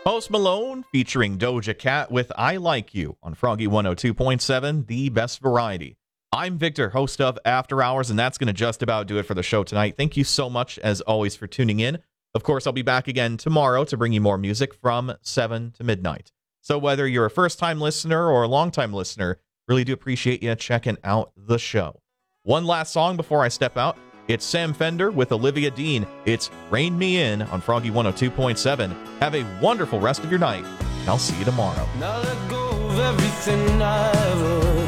Post Malone featuring Doja Cat with I Like You on Froggy 102.7, the best variety. I'm Victor, host of After Hours, and that's going to just about do it for the show tonight. Thank you so much, as always, for tuning in. Of course, I'll be back again tomorrow to bring you more music from 7 to midnight. So whether you're a first-time listener or a long-time listener, really do appreciate you checking out the show. One last song before I step out. It's Sam Fender with Olivia Dean. It's Rain Me In on Froggy 102.7. Have a wonderful rest of your night, and I'll see you tomorrow. Now let go of everything I ever